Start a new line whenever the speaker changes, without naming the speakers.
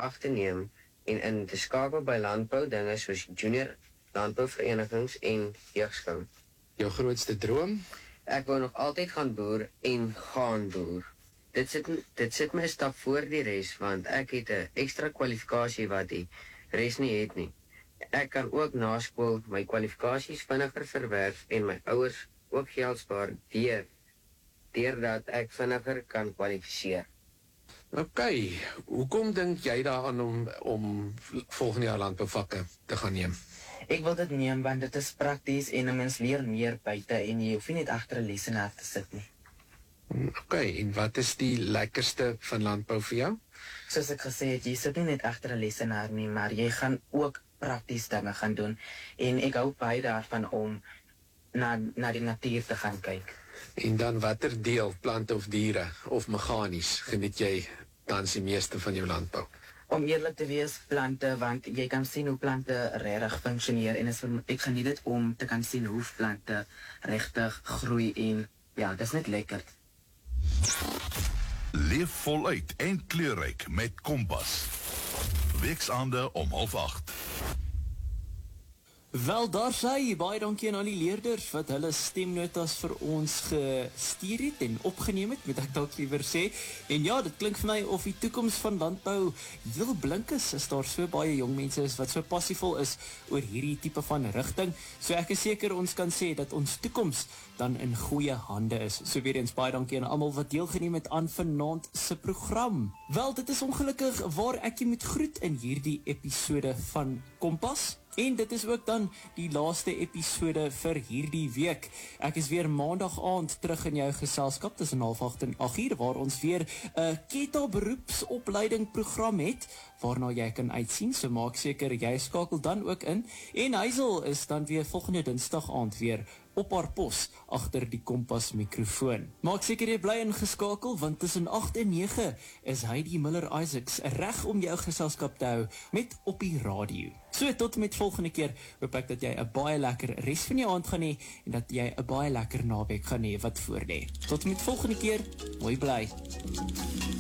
ag te neem en in te skakel by landbou dinge soos junior landbouverenigings en jeugskou.
Jou grootste droom?
Ek wil nog altyd gaan boer en gaan boer. Dit sit my 'n stap voor die res, want ek het 'n ekstra kwalifikasie wat die res nie het nie. Ek kan ook na skool my kwalifikasies vinniger verwerf en my ouers ook geld spaar deurdat ek vinniger kan kwalifiseer.
Ok, hoekom dink jy daaraan om volgende jaar landbouvakke te gaan neem?
Ek wil dit neem want dit is prakties en 'n mens leer meer buite en jy hoef nie net agter 'n lesenaar te sit nie.
Ok, en wat is die lekkerste van landbou vir jou?
Soos ek gesê het, jy sit nie net agter 'n lesenaar nie, maar jy gaan ook prakties dinge gaan doen en ek hou baie daarvan om na die natuur te gaan kyk.
En dan watter deel, plante of diere of meganies geniet jy tans die meeste van jou landbou?
Om eerlik te wees, plante, want jy kan sien hoe plante regtig funksioneer en ek geniet dit om te kan sien hoe plante regtig groei en ja, dis net lekker.
Leef voluit en kleurryk met Kompas. Weksaande om 7:30.
Wel, daar sê, baie dankie aan al die leerders wat hulle stemnotas vir ons gestuur het en opgeneem het, moet ek dalk liewer sê. En ja, dit klink vir my of die toekoms van landbou heel blink is daar so baie jong mense is wat so passievol is oor hierdie tipe van rigting. So ek is seker ons kan sê dat ons toekoms dan in goeie hande is. So weer eens baie dankie aan almal wat deelgeneem het aan vanaand se program. Wel, dit is ongelukkig waar ek jy moet groet in hierdie episode van Kompas. En dit is ook dan die laaste episode vir hierdie week. Ek is weer maandag aand terug in jou geselskap tussen 7:30 en 8:00 waar ons weer 'n Keta beroepsopleiding program het waarna jy kan uitsien. So maak seker jy skakel dan ook in. En Hazel is dan weer volgende Dinsdag aand weer op haar pos agter die Kompas mikrofoon. Maak seker jy bly ingeskakel want tussen 8 en 9 is Heidi Miller-Isaacs reg om jou geselskap te hou met op die radio. So tot met volgende keer hoop ek dat jy 'n baie lekker res van jou aand gaan hê en dat jy 'n baie lekker naweek gaan hê wat voorlê. Tot met volgende keer, mooi bly.